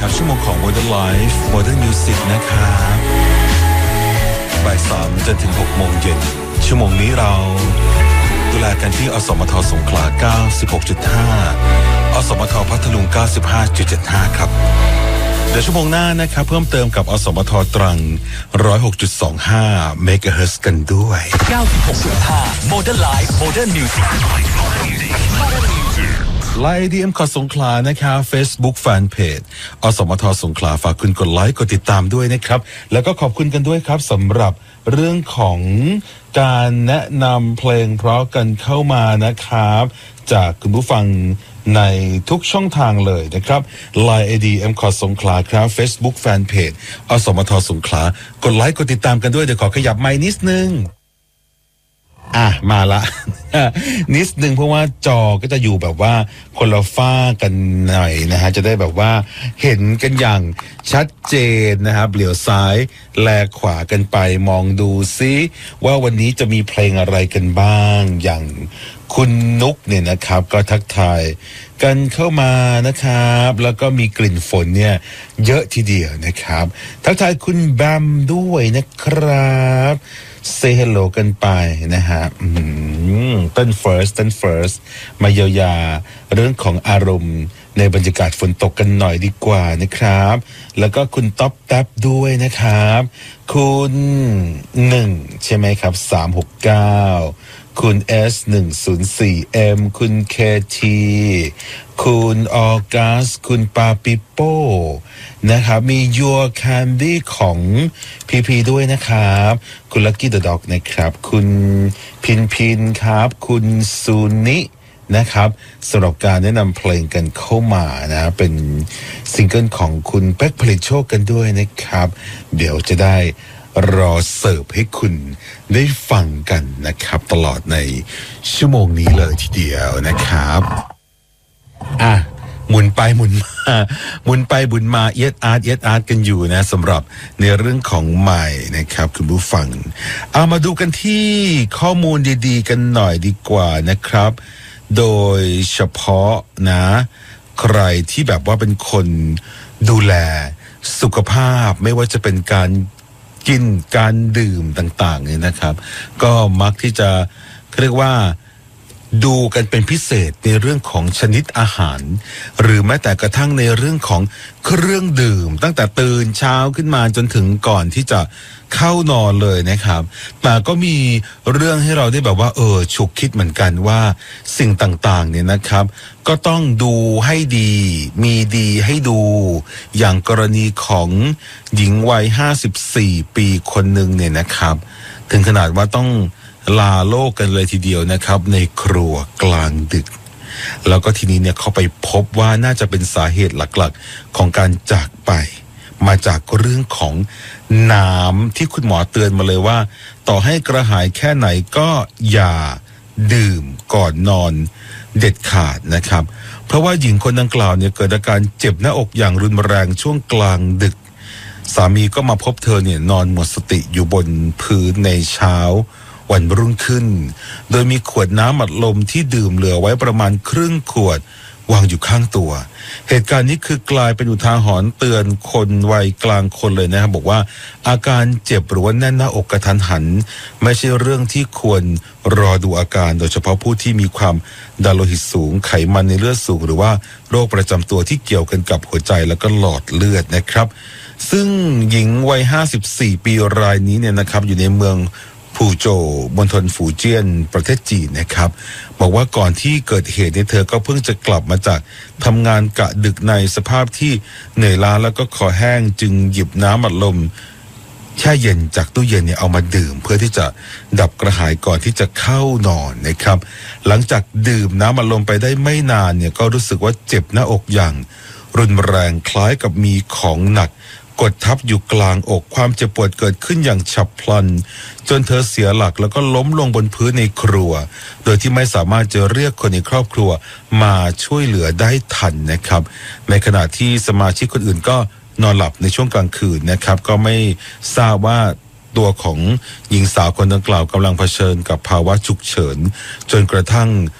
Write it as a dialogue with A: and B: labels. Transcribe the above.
A: นะครับชั่วโมงของ Modern Life Modern Music นะครับบ่าย 3 จนถึง 6 โมงเย็นชั่วโมงนี้เราดูแลกันที่อสมทสงขลา 96.5 อสมทพัทลุง 95.75 ครับเดี๋ยวชั่วโมงหน้านะครับเพิ่มเติมกับอสมทตรัง 106.25 เมกะเฮิรตซ์กันด้วย
B: 96.5 Modern Life Modern Music
A: ไลน์ DM ขอสงขลานะครับ Facebook Fanpage อสมทสงขลาฝากคุณกดไลค์กดติดตามด้วยนะครับแล้วก็ขอบคุณกันด้วยครับสำหรับเรื่องของการแนะนำเพลงเพราะกันเข้ามานะครับจากคุณผู้ฟังในทุกช่องทางเลยนะครับ Line ADM ขอสงขลาครับ Facebook Fanpage อสมทสงขลากดไลค์กดติดตามกันด้วยเดี๋ยวขอขยับไมค์นิดนึงมาละ นิดนึงเพราะว่าจอก็จะอยู่แบบว่าคนละฝ้ากันหน่อยนะฮะจะได้แบบว่าเห็นกันอย่างชัดเจนนะครับเหลียวซ้ายแลขวากันไปมองดูซิว่าวันนี้จะมีเพลงอะไรกันบ้างอย่างคุณนุกเนี่ยนะครับก็ทักทายกันเข้ามานะครับแล้วก็มีกลิ่นฝนเนี่ยเยอะทีเดียวนะครับทักทายคุณแบมด้วยนะครับsay hello กันไปนะฮะต้น first มาเยียวยาเรื่องของอารมณ์ในบรรยากาศฝนตกกันหน่อยดีกว่านะครับแล้วก็คุณต๊อปแท็บด้วยนะครับคุณ1ใช่ไหมครับ369คุณ S104M คุณ KT คุณออกัสคุณปาปิโป้นะครับมี Your Candy ของพีด้วยนะครับคุณ Lucky the Dog นะครับคุณพินครับคุณซูนินะครับสำหรับการแนะนำเพลงกันเข้ามานะเป็นซิงเกิลของคุณเป๊กผลิตโชคกันด้วยนะครับเดี๋ยวจะได้รอเสิร์ฟให้คุณได้ฟังกันนะครับตลอดในชั่วโมงนี้เลยทีเดียวนะครับหมุนไปหมุนมาหมุนไปหมุนมาเอียดอาร์ตกันอยู่นะสำหรับในเรื่องของใหม่นะครับคุณผู้ฟังเอามาดูกันที่ข้อมูลดีๆกันหน่อยดีกว่านะครับโดยเฉพาะนะใครที่แบบว่าเป็นคนดูแลสุขภาพไม่ว่าจะเป็นการกินการดื่มต่างๆเนี่ยนะครับก็มักที่จะเรียกว่าดูกันเป็นพิเศษในเรื่องของชนิดอาหารหรือแม้แต่กระทั่งในเรื่องของเครื่องดื่มตั้งแต่ตื่นเช้าขึ้นมาจนถึงก่อนที่จะเข้านอนเลยนะครับแต่ก็มีเรื่องให้เราได้แบบว่าฉุกคิดเหมือนกันว่าสิ่งต่างๆเนี่ยนะครับก็ต้องดูให้ดีมีดีให้ดูอย่างกรณีของหญิงวัย54 ปีคนหนึ่งเนี่ยนะครับถึงขนาดว่าต้องลาโลกกันเลยทีเดียวนะครับในครัวกลางดึกแล้วก็ทีนี้เนี่ยเขาไปพบว่าน่าจะเป็นสาเหตุหลักๆของการจากไปมาจากเรื่องของน้ำที่คุณหมอเตือนมาเลยว่าต่อให้กระหายแค่ไหนก็อย่าดื่มก่อนนอนเด็ดขาดนะครับเพราะว่าหญิงคนดังกล่าวเนี่ยเกิดอาการเจ็บหน้าอกอย่างรุนแรงช่วงกลางดึกสามีก็มาพบเธอเนี่ยนอนหมดสติอยู่บนพื้นในเช้าวันรุ่งขึ้นโดยมีขวดน้ำอัดลมที่ดื่มเหลือไว้ประมาณครึ่งขวดวางอยู่ข้างตัวเหตุการณ์นี้คือกลายเป็นอุทาหรณ์เตือนคนวัยกลางคนเลยนะครับบอกว่าอาการเจ็บหรือว่าแน่นหน้าอกกระทันหันไม่ใช่เรื่องที่ควรรอดูอาการโดยเฉพาะผู้ที่มีความดันโลหิตสูงไขมันในเลือดสูงหรือว่าโรคประจำตัวที่เกี่ยวกันกับหัวใจแล้วก็หลอดเลือดนะครับซึ่งหญิงวัย54 ปีรายนี้เนี่ยนะครับอยู่ในเมืองฟูโจวมณฑลฝูเจี้ยนประเทศจีนนะครับบอกว่าก่อนที่เกิดเหตุเนี่ยเธอก็เพิ่งจะกลับมาจากทำงานกะดึกในสภาพที่เหนื่อยล้าแล้วก็คอแห้งจึงหยิบน้ำอัดลมแช่เย็นจากตู้เย็นเนี่ยเอามาดื่มเพื่อที่จะดับกระหายก่อนที่จะเข้านอนนะครับหลังจากดื่มน้ำอัดลมไปได้ไม่นานเนี่ยก็รู้สึกว่าเจ็บหน้าอกอย่างรุนแรงคล้ายกับมีของหนักกดทับอยู่กลางอกความเจ็บปวดเกิดขึ้นอย่างฉับพลันจนเธอเสียหลักแล้วก็ล้มลงบนพื้นในครัวโดยที่ไม่สามารถจะเรียกคนในครอบครัวมาช่วยเหลือได้ทันนะครับในขณะที่สมาชิกคนอื่นก็นอนหลับในช่วงกลางคืนนะครับก็ไม่ทราบว่าตัวของหญิงสาวคนดังกล่าวกำลังเผชิญกับภาวะฉุกเฉินจนกระทั่ง